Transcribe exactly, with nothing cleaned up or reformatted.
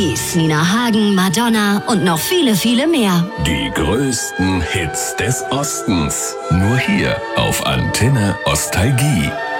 Alice, Nina Hagen, Madonna und noch viele, viele mehr. Die größten Hits des Ostens. Nur hier auf Antenne Ostalgie.